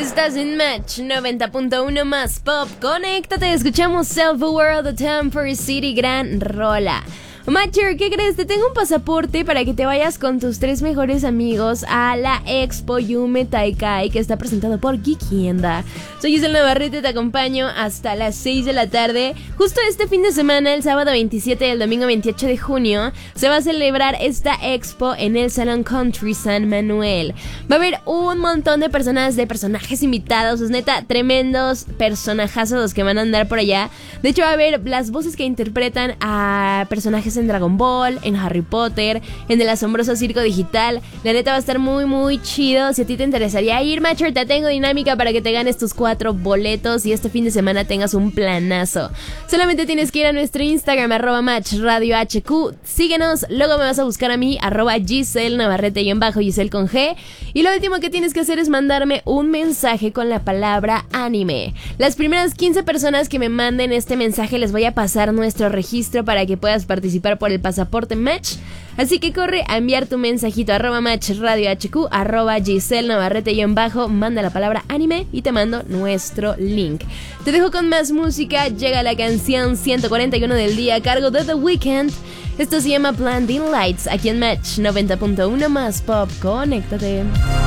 Estás en Match 90.1 más Pop. Conéctate, escuchamos Self-Aware of the Temper City, gran rola. Matcher, ¿qué crees? Te tengo un pasaporte para que te vayas con tus 3 mejores amigos a la Expo Yume Taikai, que está presentado por Geekienda. Soy Giselle Navarrete, te acompaño hasta las 6 de la tarde. Justo este fin de semana, el sábado 27 y el domingo 28 de junio, se va a celebrar esta expo en el Salón Country San Manuel. Va a haber un montón de personajes invitados, es neta, tremendos personajazos los que van a andar por allá. De hecho, va a haber las voces que interpretan a personajes en Dragon Ball, en Harry Potter, en el asombroso circo digital. La neta va a estar muy muy chido. Si a ti te interesaría ir, Matcher, te tengo dinámica para que te ganes tus 4 boletos y este fin de semana tengas un planazo. Solamente tienes que ir a nuestro Instagram, @MatchRadioHQ. Síguenos, luego me vas a buscar a mí, @Giselle Navarrete Giselle con G. Y lo último que tienes que hacer es mandarme un mensaje con la palabra anime. Las primeras 15 personas que me manden este mensaje les voy a pasar nuestro registro para que puedas participar por el pasaporte Match. Así que corre a enviar tu mensajito @MatchRadioHQ, @Giselle Navarrete manda la palabra anime y te mando nuestro link. Te dejo con más música. Llega la canción 141 del día a cargo de The Weeknd. Esto se llama Blinding Lights aquí en Match 90.1 más Pop. Conéctate.